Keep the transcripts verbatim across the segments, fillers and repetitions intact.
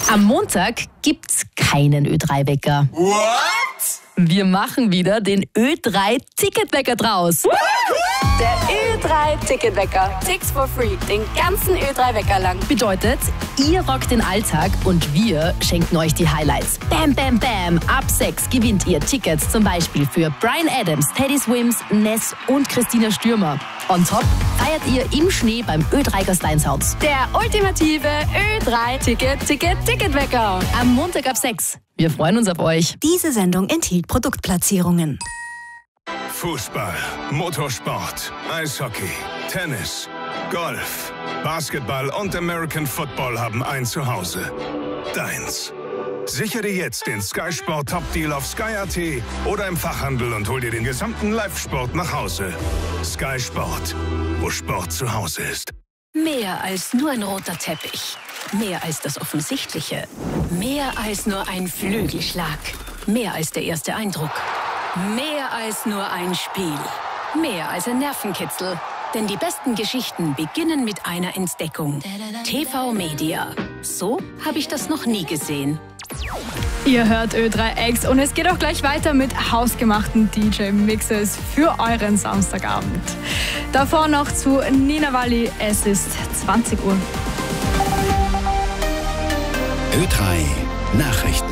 Am Montag gibt's keinen Ö drei Wecker. What? Wir machen wieder den Ö drei Ticketwecker draus. Der Ö drei Ticketwecker. Six for free. Den ganzen Ö drei Wecker lang. Bedeutet, ihr rockt den Alltag und wir schenken euch die Highlights. Bam, bam, bam. Ab sechs gewinnt ihr Tickets zum Beispiel für Bryan Adams, Teddy Swims, Ness und Christina Stürmer. On top feiert ihr im Schnee beim Ö drei Gastein-Sounds. Der ultimative Ö drei Ticket, Ticket, Ticketwecker. Am Montag ab sechs. Wir freuen uns auf euch. Diese Sendung enthielt Produktplatzierungen. Fußball, Motorsport, Eishockey, Tennis, Golf, Basketball und American Football haben ein Zuhause. Deins. Sichere jetzt den Sky Sport Top Deal auf Sky Punkt at oder im Fachhandel und hol dir den gesamten Live-Sport nach Hause. Sky Sport, wo Sport zu Hause ist. Mehr als nur ein roter Teppich. Mehr als das Offensichtliche. Mehr als nur ein Flügelschlag. Mehr als der erste Eindruck. Mehr als nur ein Spiel. Mehr als ein Nervenkitzel. Denn die besten Geschichten beginnen mit einer Entdeckung. T V Media. So habe ich das noch nie gesehen. Ihr hört Ö drei X und es geht auch gleich weiter mit hausgemachten D J-Mixes für euren Samstagabend. Davor noch zu Nina Walli. Es ist zwanzig Uhr. Ö drei Nachrichten.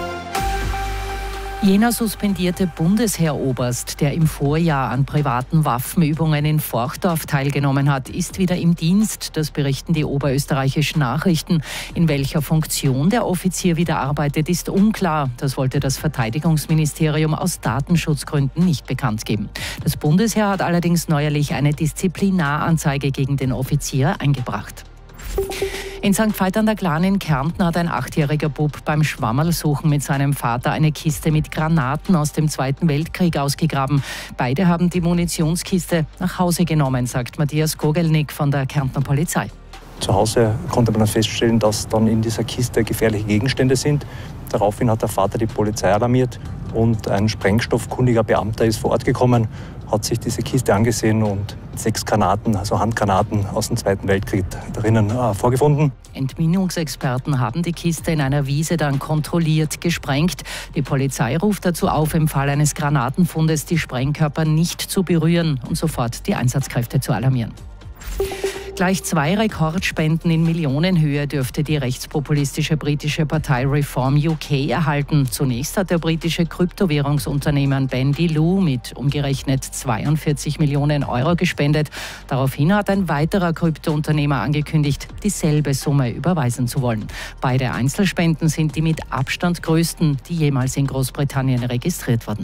Jener suspendierte Bundesheeroberst, der im Vorjahr an privaten Waffenübungen in Forchdorf teilgenommen hat, ist wieder im Dienst. Das berichten die oberösterreichischen Nachrichten. In welcher Funktion der Offizier wieder arbeitet, ist unklar. Das wollte das Verteidigungsministerium aus Datenschutzgründen nicht bekannt geben. Das Bundesheer hat allerdings neuerlich eine Disziplinaranzeige gegen den Offizier eingebracht. In Sankt Veit an der Glan in Kärnten hat ein achtjähriger Bub beim Schwammerlsuchen mit seinem Vater eine Kiste mit Granaten aus dem Zweiten Weltkrieg ausgegraben. Beide haben die Munitionskiste nach Hause genommen, sagt Matthias Kogelnick von der Kärntner Polizei. Zu Hause konnte man dann feststellen, dass dann in dieser Kiste gefährliche Gegenstände sind. Daraufhin hat der Vater die Polizei alarmiert und ein sprengstoffkundiger Beamter ist vor Ort gekommen, hat sich diese Kiste angesehen und sechs Granaten, also Handgranaten aus dem Zweiten Weltkrieg drinnen äh, vorgefunden. Entminungsexperten haben die Kiste in einer Wiese dann kontrolliert gesprengt. Die Polizei ruft dazu auf, im Fall eines Granatenfundes die Sprengkörper nicht zu berühren und sofort die Einsatzkräfte zu alarmieren. Gleich zwei Rekordspenden in Millionenhöhe dürfte die rechtspopulistische britische Partei Reform U K erhalten. Zunächst hat der britische Kryptowährungsunternehmer Bandy Lou mit umgerechnet zweiundvierzig Millionen Euro gespendet. Daraufhin hat ein weiterer Kryptounternehmer angekündigt, dieselbe Summe überweisen zu wollen. Beide Einzelspenden sind die mit Abstand größten, die jemals in Großbritannien registriert wurden.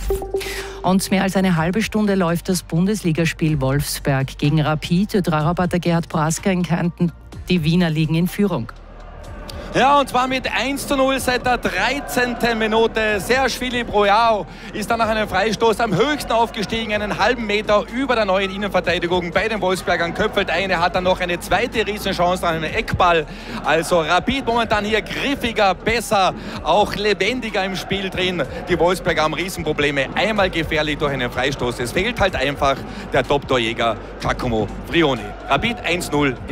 Und mehr als eine halbe Stunde läuft das Bundesligaspiel Wolfsberg gegen Rapid. Ödrarabatter Gerhard Prasker in Kärnten. Die Wiener liegen in Führung. Ja, und zwar mit eins zu null seit der dreizehnten Minute. Serge Philippe Royal ist dann nach einem Freistoß am höchsten aufgestiegen, einen halben Meter über der neuen Innenverteidigung bei den Wolfsbergern, köpfelt ein. Er hat dann noch eine zweite Riesenchance an einen Eckball. Also Rapid momentan hier griffiger, besser, auch lebendiger im Spiel drin. Die Wolfsberger haben Riesenprobleme, einmal gefährlich durch einen Freistoß. Es fehlt halt einfach der Top-Torjäger Giacomo Vrioni. Rapid eins zu null.